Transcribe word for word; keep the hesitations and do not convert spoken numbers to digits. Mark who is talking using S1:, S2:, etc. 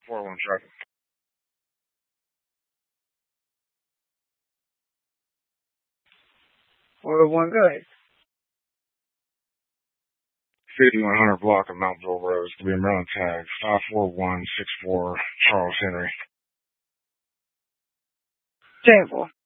S1: four one traffic.
S2: four one, go ahead.
S1: fifty-one hundred block of Mountville Road. It's going to be a Maryland tag. five four one six four Charles Henry.
S2: ten four.